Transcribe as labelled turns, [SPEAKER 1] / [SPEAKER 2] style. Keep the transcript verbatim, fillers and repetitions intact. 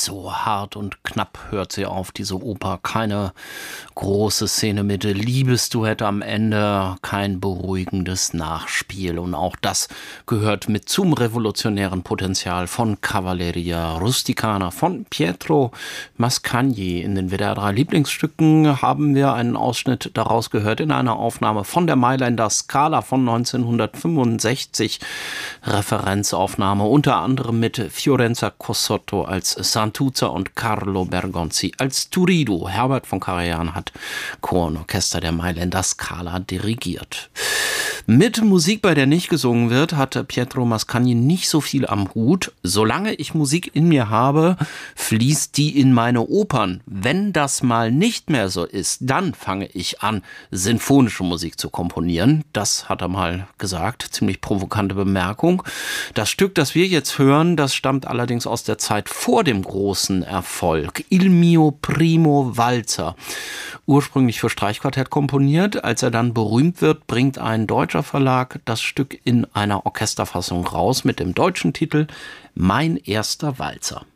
[SPEAKER 1] So hart und knapp hört sie auf, diese Oper. Keine große Szene mit Liebesduett am Ende, kein beruhigendes Nachspiel. Und auch das gehört mit zum revolutionären Potenzial von Cavalleria Rusticana, von Pietro Mascagni. In den W D R drei Lieblingsstücken haben wir einen Ausschnitt daraus gehört in einer Aufnahme von der Mailänder Scala von neunzehnhundertfünfundsechzig. Referenzaufnahme unter anderem mit Fiorenza Cossotto als Santuzza und Carlo Bergonzi als Turidu. Herbert von Karajan hat Chor und Orchester der Mailänder Scala dirigiert. Mit Musik, bei der nicht gesungen wird, hatte Pietro Mascagni nicht so viel am Hut. Solange ich Musik in mir habe, fließt die in meine Opern. Wenn das mal nicht mehr so ist, dann fange ich an, sinfonische Musik zu komponieren. Das hat er mal gesagt, ziemlich provokante Bemerkung. Das Stück, das wir jetzt hören, das stammt allerdings aus der Zeit vor dem großen Erfolg. Il mio primo Walzer. Ursprünglich für Streichquartett komponiert. Als er dann berühmt wird, bringt ein deutscher Verlag das Stück in einer Orchesterfassung raus mit dem deutschen Titel Mein erster Walzer.